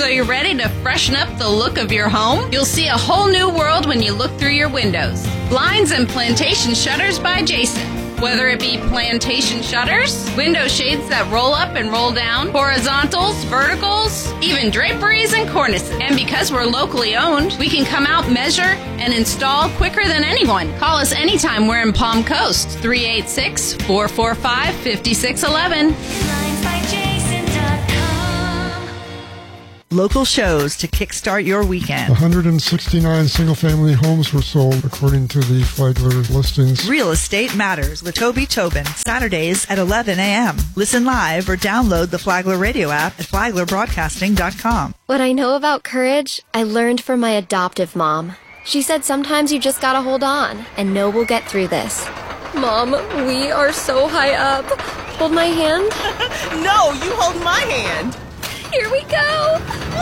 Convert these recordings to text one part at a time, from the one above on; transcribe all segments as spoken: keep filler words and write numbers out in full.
So you're ready to freshen up the look of your home? You'll see a whole new world when you look through your windows. Blinds and Plantation Shutters by Jason. Whether it be plantation shutters, window shades that roll up and roll down, horizontals, verticals, even draperies and cornices. And because we're locally owned, we can come out, measure, and install quicker than anyone. Call us anytime we're in Palm Coast, three eight six, four four five, five six one one. Local shows to kickstart your weekend. one hundred sixty-nine single-family homes were sold, according to the Flagler listings. Real Estate Matters with Toby Tobin, Saturdays at eleven a.m. Listen live or download the Flagler radio app at flagler broadcasting dot com. What I know about courage, I learned from my adoptive mom. She said sometimes you just gotta hold on and know we'll get through this. Mom, we are so high up. Hold my hand. No, you hold my hand. Here we go.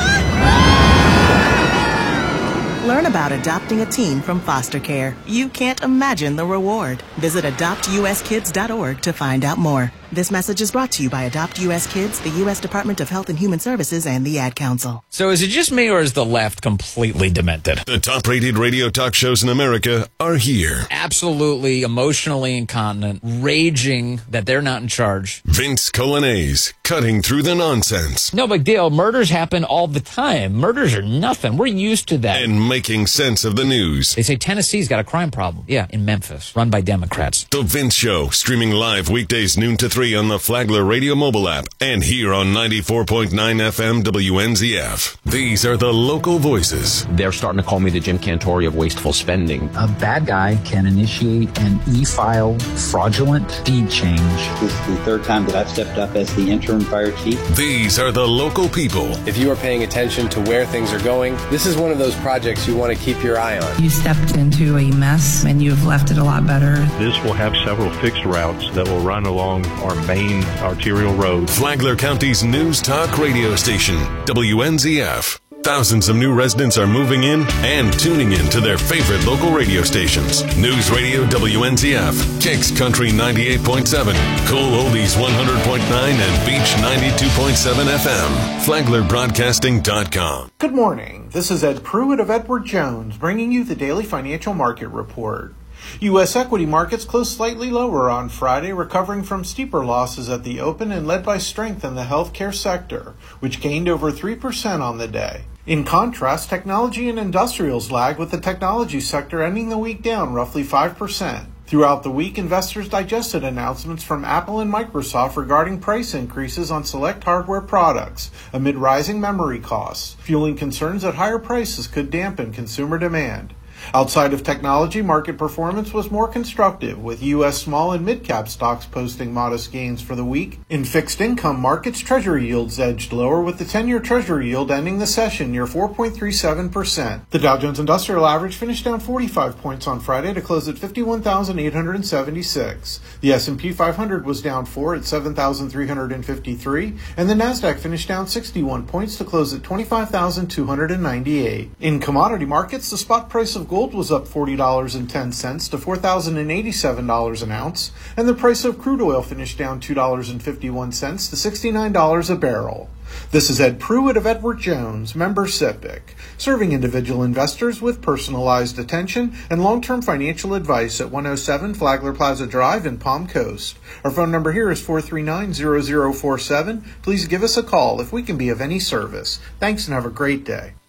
Learn about adopting a teen from foster care. You can't imagine the reward. Visit adopt u s kids dot org to find out more. This message is brought to you by Adopt U S Kids, the U S Department of Health and Human Services, and the Ad Council. So is it just me, or is the left completely demented? The top-rated radio talk shows in America are here. Absolutely emotionally incontinent, raging that they're not in charge. Vince Colanese, cutting through the nonsense. No big deal. Murders happen all the time. Murders are nothing. We're used to that. And making sense of the news. They say Tennessee's got a crime problem. Yeah, in Memphis, run by Democrats. The Vince Show, streaming live weekdays noon to three on the Flagler Radio mobile app and here on ninety-four point nine F M W N Z F. These are the local voices. They're starting to call me the Jim Cantori of wasteful spending. A bad guy can initiate an e-file fraudulent deed change. This is the third time that I've stepped up as the interim fire chief. These are the local people. If you are paying attention to where things are going, this is one of those projects you want to keep your eye on. You stepped into a mess and you've left it a lot better. This will have several fixed routes that will run along our main arterial road. Flagler County's news talk radio station, W N Z F. Thousands of new residents are moving in and tuning in to their favorite local radio stations. News Radio W N Z F, Kicks Country ninety-eight point seven, Cool Oldies one hundred point nine, and Beach ninety-two point seven F M. flagler broadcasting dot com. Good morning. This is Ed Pruitt of Edward Jones bringing you the Daily Financial Market Report. U S equity markets closed slightly lower on Friday, recovering from steeper losses at the open and led by strength in the healthcare sector, which gained over three percent on the day. In contrast, technology and industrials lagged, with the technology sector ending the week down roughly five percent. Throughout the week, investors digested announcements from Apple and Microsoft regarding price increases on select hardware products amid rising memory costs, fueling concerns that higher prices could dampen consumer demand. Outside of technology, market performance was more constructive, with U S small and mid-cap stocks posting modest gains for the week. In fixed income markets, Treasury yields edged lower, with the ten-year Treasury yield ending the session near four point three seven percent. The Dow Jones Industrial Average finished down forty-five points on Friday to close at fifty-one thousand eight hundred seventy-six. The S and P five hundred was down four at seven thousand three hundred fifty-three, and the Nasdaq finished down sixty-one points to close at twenty-five thousand two hundred ninety-eight. In commodity markets, the spot price of gold was up forty dollars and ten cents to four thousand eighty-seven dollars an ounce, and the price of crude oil finished down two dollars and fifty-one cents to sixty-nine dollars a barrel. This is Ed Pruitt of Edward Jones, member SIPC, serving individual investors with personalized attention and long-term financial advice at one oh seven Flagler Plaza Drive in Palm Coast. Our phone number here is four three nine, zero zero four seven. Please give us a call if we can be of any service. Thanks and have a great day.